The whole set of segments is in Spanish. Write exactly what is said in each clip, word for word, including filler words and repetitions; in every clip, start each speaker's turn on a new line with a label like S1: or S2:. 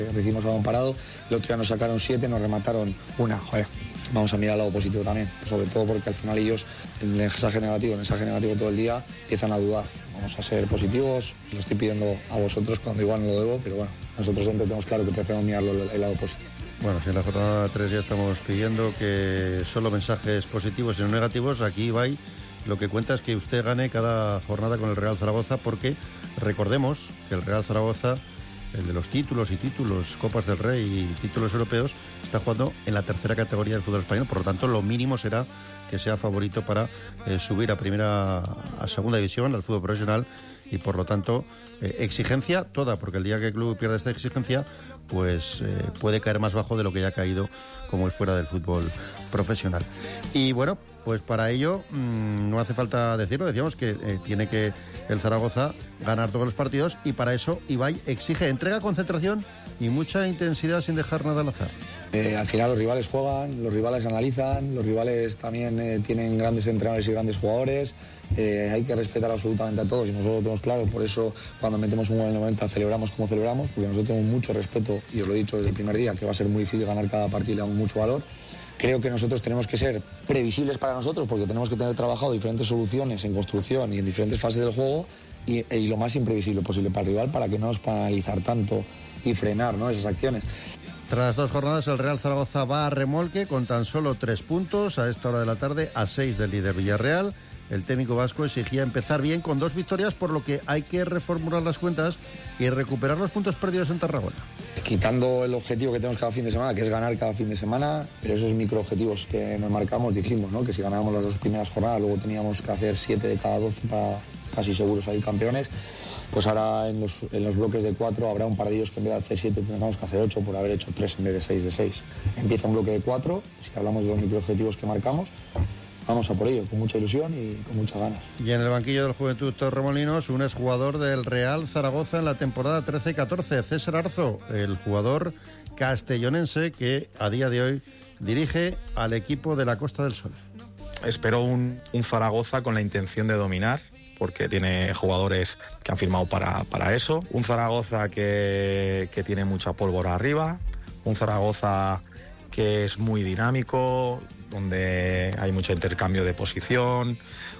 S1: Recibimos balón parado, el otro día nos sacaron siete, nos remataron una, joder. Vamos a mirar el lado positivo también, sobre todo porque al final ellos, en el mensaje negativo, en el mensaje negativo todo el día, empiezan a dudar. Vamos a ser positivos, lo estoy pidiendo a vosotros cuando igual no lo debo, pero bueno, nosotros siempre tenemos claro que preferimos mirarlo el lado positivo.
S2: Bueno, si en la jornada tres ya estamos pidiendo que solo mensajes positivos y no negativos, aquí Ibai lo que cuenta es que usted gane cada jornada con el Real Zaragoza, porque recordemos que el Real Zaragoza, el de los títulos y títulos, Copas del Rey y títulos europeos, está jugando en la tercera categoría del fútbol español, por lo tanto lo mínimo será que sea favorito para eh, subir a primera, a segunda división, al fútbol profesional, y por lo tanto eh, exigencia toda, porque el día que el club pierda esta exigencia, pues eh, puede caer más bajo de lo que ya ha caído como es fuera del fútbol profesional. Y bueno, pues para ello mmm, no hace falta decirlo, decíamos que eh, tiene que el Zaragoza ganar todos los partidos, y para eso Ibai exige entrega, concentración y mucha intensidad sin dejar nada al azar.
S1: Eh, al final los rivales juegan, los rivales analizan, los rivales también eh, tienen grandes entrenadores y grandes jugadores, eh, hay que respetar absolutamente a todos y nosotros lo tenemos claro, por eso cuando metemos un gol en el noventa celebramos como celebramos, porque nosotros tenemos mucho respeto, y os lo he dicho desde el primer día, que va a ser muy difícil ganar cada partido y le damos mucho valor. Creo que nosotros tenemos que ser previsibles para nosotros, porque tenemos que tener trabajado diferentes soluciones en construcción y en diferentes fases del juego, y, y lo más imprevisible posible para el rival, para que no nos puedan analizar tanto y frenar, ¿no?, esas acciones.
S2: Tras dos jornadas, el Real Zaragoza va a remolque con tan solo tres puntos a esta hora de la tarde, a seis del líder Villarreal. El técnico vasco exigía empezar bien con dos victorias, por lo que hay que reformular las cuentas y recuperar los puntos perdidos en Tarragona.
S1: Quitando el objetivo que tenemos cada fin de semana, que es ganar cada fin de semana, pero esos microobjetivos que nos marcamos, dijimos, ¿no?, que si ganábamos las dos primeras jornadas, luego teníamos que hacer siete de cada doce para casi seguros salir campeones. Pues ahora en los, en los bloques de cuatro habrá un par de ellos que en vez de hacer siete tendremos que hacer ocho por haber hecho tres en vez de seis de seis. Empieza un bloque de cuatro, si hablamos de los microobjetivos que marcamos, vamos a por ello, con mucha ilusión y con muchas ganas.
S2: Y en el banquillo del Juventud Torremolinos, un exjugador del Real Zaragoza en la temporada trece catorce, César Arzo, el jugador castellonense que a día de hoy dirige al equipo de la Costa del Sol.
S3: Espero un, un Zaragoza con la intención de dominar, porque tiene jugadores que han firmado para, para eso. Un Zaragoza que, que tiene mucha pólvora arriba. Un Zaragoza que es muy dinámico, donde hay mucho intercambio de posición.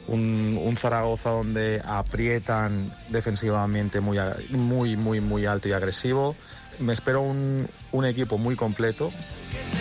S3: Un, un Zaragoza donde aprietan defensivamente muy, muy, muy, muy alto y agresivo. Me espero un, un equipo muy completo.